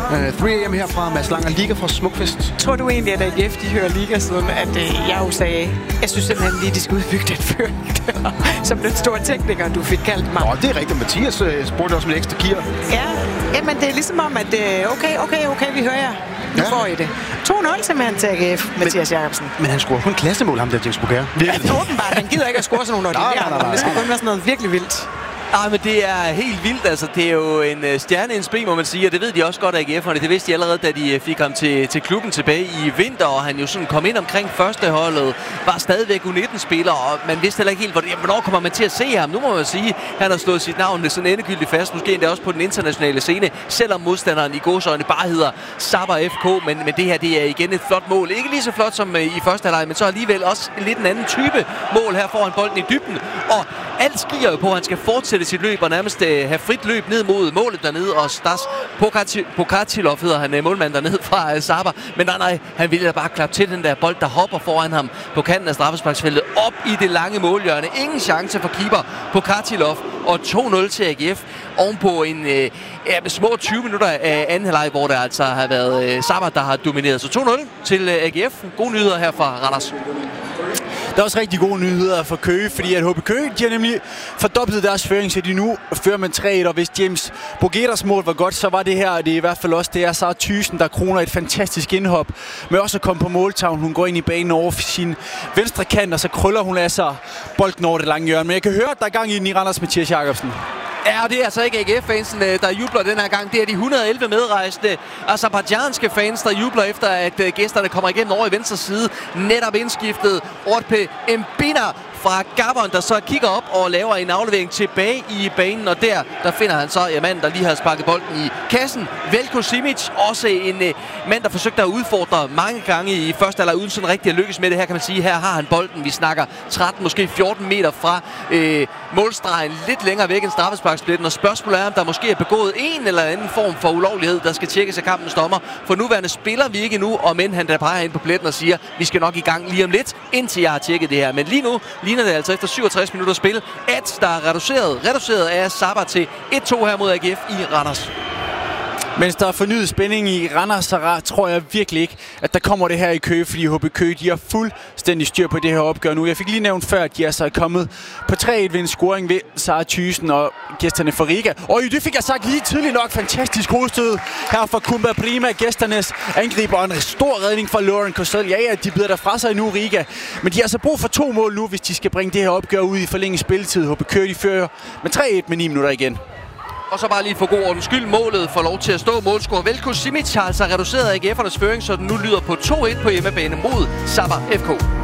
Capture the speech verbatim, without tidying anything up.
Uh, tre a m herfra, Mads Langer, Liga fra Smukfest. Tror du egentlig, at A G F de hører Liga, sådan at uh, jeg jo sagde, jeg synes simpelthen lige, de skal udbygge den føring der, som den store tekniker, du fik kaldt mig. Nå, det er rigtigt. Mathias uh, spurgte også om en ekstra gear. Ja, jamen det er ligesom om, at uh, okay, okay, okay, vi hører jer. Nu ja. får I det. to nul simpelthen til A G F, men, Mathias Jacobsen. Men han scorer kun klassemål, ham der James Boger. Ja, åbenbart. Han gider ikke at score sådan nogle ordinære. Det skal kun være sådan noget virkelig vildt. Nej, men det er helt vildt. Altså, det er jo en uh, stjerne i en spe, må man sige, og det ved de også godt af A G F'erne. Det vidste de allerede, da de uh, fik ham til, til klubben tilbage i vinter, og han jo sådan kom ind omkring førsteholdet, var stadigvæk U nitten-spiller, og man vidste heller ikke helt, hvornår, hvornår kommer man til at se ham. Nu må man sige, han har slået sit navn sådan endegyldigt fast, måske endda også på den internationale scene, selvom modstanderen i gåseøjne bare hedder Sabah F K, men, men det her, det er igen et flot mål. Ikke lige så flot som uh, i første halvleg, men så alligevel også lidt en anden type mål. Her får han bolden i dybden, og alt skier jo på, at han skal fortsætte sit løb og nærmest øh, have frit løb ned mod målet dernede, og Stas Pokatilov hedder han, målmand dernede fra øh, Sabah. Men nej, nej, han ville da bare klappe til den der bold, der hopper foran ham på kanten af straffesparksfeltet, op i det lange målhjørne. Ingen chance for keeper Pokatilov, og to nul til A G F ovenpå en øh, ja, små tyve minutter af anden halvleg, hvor der altså har været øh, Sabah, der har domineret. Så to nul til øh, A G F. Gode nyheder her fra Randers. Der er også rigtig gode nyheder for Køge, fordi at H B Køge, de har nemlig fordoblet deres føring, så de nu fører med tre et, og hvis James Bogeras mål var godt, så var det her, det er i hvert fald også, det er Sara Thyssen, der kroner et fantastisk indhop, med også at komme på måltavlen. Hun går ind i banen over sin venstre kant, og så krøller hun af sig bolden over det lange hjørne. Men jeg kan høre, at der er gang i den i Randers, Mathias Jacobsen. Ja, og det er altså ikke A G F-fansen, der jubler den her gang. Det er de et hundrede og elleve medrejsende aserbajdsjanske fans, der jubler efter, at gæsterne kommer igennem over i venstre side. Netop indskiftet Ortpe Mbina fra Gabon, der så kigger op og laver en aflevering tilbage i banen. Og der, der finder han så en mand, der lige har sparket bolden i kassen. Veljko Simic, også en uh, mand, der forsøgte at udfordre mange gange i første halvleg uden sådan rigtig at lykkes med det. Her kan man sige, her har han bolden. Vi snakker tretten, måske fjorten meter fra uh, målstregen, lidt længere væk end straffesparkspletten. Og spørgsmålet er, om der måske er begået en eller anden form for ulovlighed, der skal tjekkes af kampens dommer. For nuværende spiller vi ikke nu, og men han der peger ind på pletten og siger, vi skal nok i gang lige om lidt, indtil jeg har tjekket det her. Men lige nu ligner det altså efter syvogtres minutter spil, at der er reduceret, reduceret af Sabah til et to her mod A G F i Randers. Mens der er fornyet spænding i Randers, så tror jeg virkelig ikke, at der kommer det her i Køge, fordi H B Køge, de har fuldstændig styr på det her opgør nu. Jeg fik lige nævnt før, at de altså er kommet på tre et ved en scoring ved Sara Thyssen og gæsterne fra Riga. Og det fik jeg sagt lige tidligt nok. Fantastisk hovedstød her fra Kumba Prima, gæsternes angriber, og en stor redning fra Lauren Kostel. Ja, ja, de bider der fra sig nu, Riga. Men de har altså brug for to mål nu, hvis de skal bringe det her opgør ud i forlænget spilletid. H B Køge, de fører med tre et med ni minutter igen. Og så bare lige for god ordens skyld, målet får lov til at stå. Målscorer Veljko Simic har altså reduceret A G F'ernes føring, så den nu lyder på to et på hjemmebane mod Sabah F K.